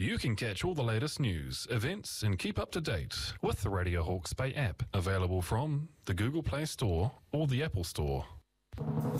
You can catch all the latest news, events, and keep up to date with the Radio Hawke's Bay app, available from the Google Play Store or the Apple Store.